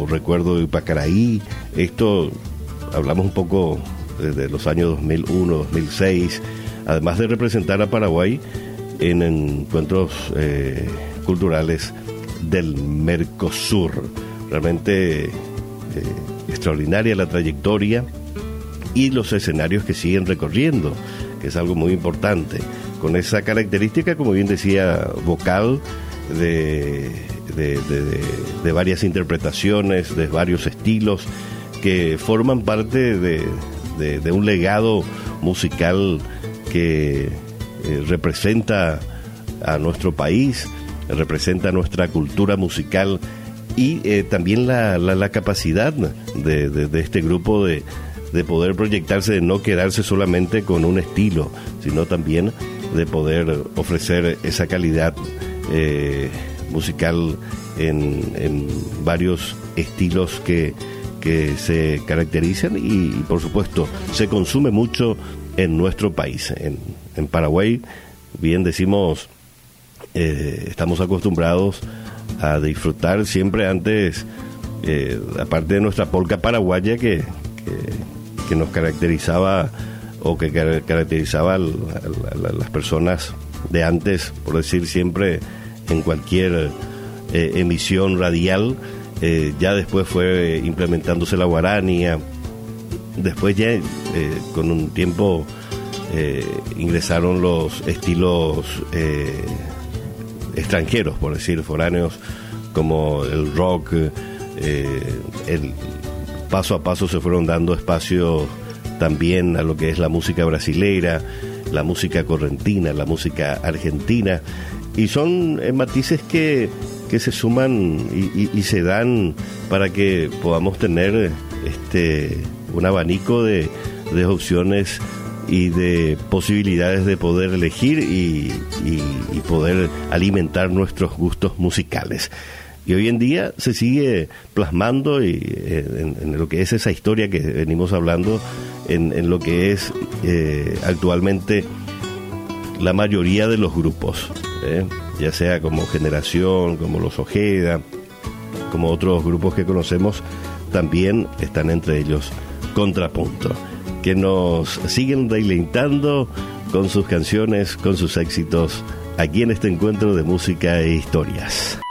como Recuerdo de Pacaraí. Esto, hablamos un poco desde los años 2001, 2006, además de representar a Paraguay en encuentros culturales del Mercosur. Realmente extraordinaria la trayectoria y los escenarios que siguen recorriendo, que es algo muy importante, con esa característica, como bien decía, vocal, de varias interpretaciones, de varios estilos, que forman parte de un legado musical que representa a nuestro país, representa nuestra cultura musical y también la capacidad de este grupo de poder proyectarse, de no quedarse solamente con un estilo, sino también de poder ofrecer esa calidad musical en varios estilos que se caracterizan y por supuesto se consume mucho en nuestro país. En Paraguay, bien decimos, estamos acostumbrados a disfrutar siempre antes, aparte de nuestra polca paraguaya que nos caracterizaba o que caracterizaba a las personas de antes, por decir siempre, en cualquier emisión radial. Ya después fue implementándose la guarania, después ya con un tiempo ingresaron los estilos extranjeros, por decir, foráneos, como el rock. Paso a paso se fueron dando espacio también a lo que es la música brasileira, la música correntina, la música argentina, y son matices que se suman y se dan para que podamos tener un abanico de opciones y de posibilidades de poder elegir y poder alimentar nuestros gustos musicales. Y hoy en día se sigue plasmando en lo que es esa historia que venimos hablando, en lo que es actualmente la mayoría de los grupos, ya sea como Generación, como Los Ojeda, como otros grupos que conocemos, también están entre ellos Contrapunto, que nos siguen deleitando con sus canciones, con sus éxitos, aquí en este encuentro de música e historias.